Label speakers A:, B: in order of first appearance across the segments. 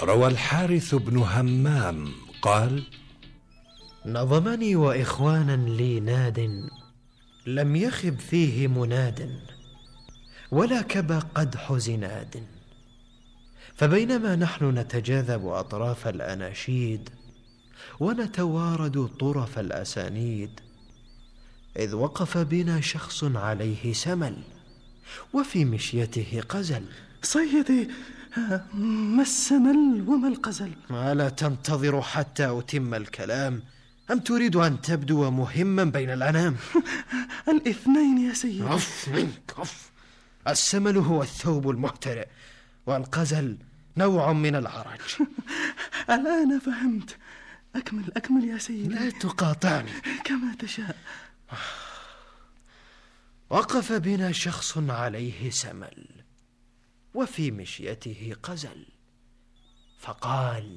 A: روى الحارث بن همام قال:
B: نظمني وإخوانا لي ناد، لم يخب فيه مناد، ولا كبى قدح زناد. فبينما نحن نتجاذب أطراف الأناشيد ونتوارد طرف الأسانيد، إذ وقف بنا شخص عليه سمل وفي مشيته قزل.
C: سيدي، ما السمل وما القزل؟
B: ألا تنتظر حتى أتم الكلام، أم تريد أن تبدو مهما بين الأنام؟
C: الاثنين يا سيدي.
B: عف منك عف. السمل هو الثوب المهترئ، والقزل نوع من العرج.
C: الآن فهمت. أكمل يا سيدي.
B: لا تقاطعني.
C: كما تشاء.
B: وقف بنا شخص عليه سمل وفي مشيته قزل، فقال: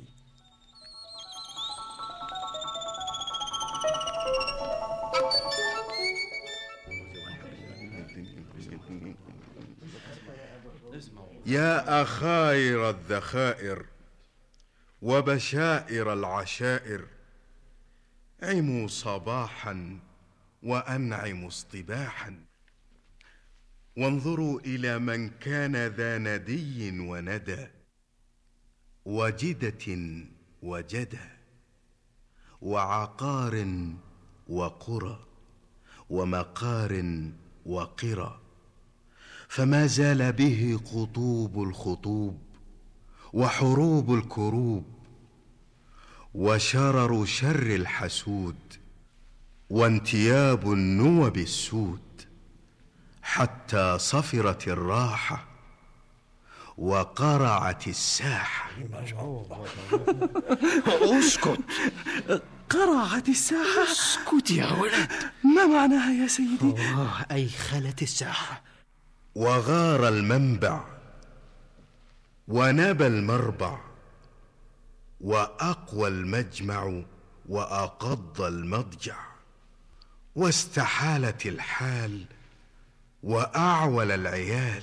D: يا أخاير الذخائر وبشائر العشائر، عموا صباحا وأنعموا اصطباحا، وانظروا إلى من كان ذا ندي وندى، وجدة وجدى، وعقار وقرى، ومقار وقرى، فما زال به قطوب الخطوب، وحروب الكروب، وشرر شر الحسود، وانتياب النوب السود، حتى صفرت الراحة وقرعت الساحة.
B: اسكت.
C: قرعت الساحة؟
B: اسكت يا ولد.
C: ما معناها يا سيدي؟
B: أي خلت الساحة.
D: وغار المنبع، ونبى المربع، وأقوى المجمع، وأقض المضجع، واستحالت الحال، وأعول العيال،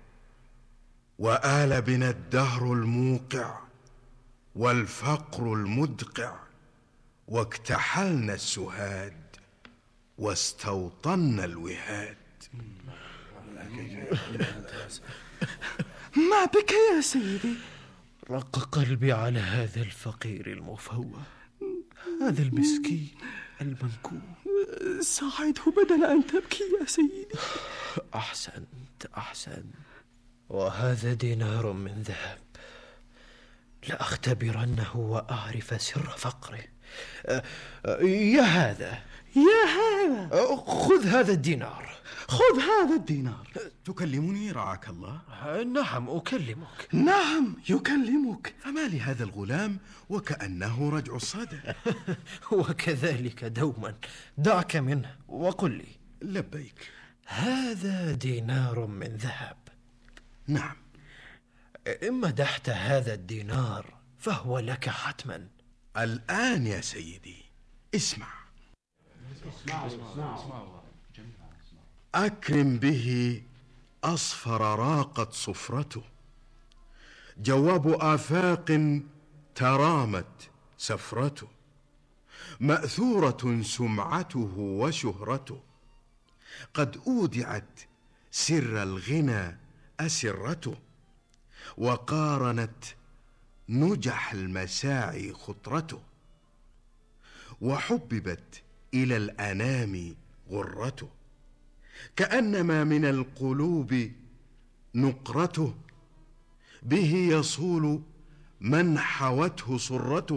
D: وآل بنا الدهر الموقع، والفقر المدقع، واكتحلنا السهاد، واستوطنا الوهاد.
C: ما بك يا سيدي؟
B: رق قلبي على هذا الفقير المفوه، هذا المسكين المنكوب.
C: ساعده بدل أن تبكي يا سيدي.
B: أحسنت. وهذا دينار من ذهب، لأختبرنه وأعرف سر فقره. يا هذا خذ هذا الدينار.
C: خذ هذا الدينار.
D: تكلمني رعاك الله؟
B: نعم أكلمك.
C: نعم يكلمك.
D: فما لهذا الغلام وكأنه رجع الصدى؟
B: وكذلك دوما. دعك منه وقل لي.
D: لبيك.
B: هذا دينار من ذهب.
D: نعم.
B: إن مدحت هذا الدينار فهو لك حتما.
D: الآن يا سيدي اسمع. أكرم به أصفر راقت صفرته، جواب آفاق ترامت سفرته، مأثورة سمعته وشهرته، قد أودعت سر الغنى أسرته، وقارنت نجح المساعي خطرته، وحببت إلى الأنام غرته، كأنما من القلوب نقرته، به يصول من حوته سرته.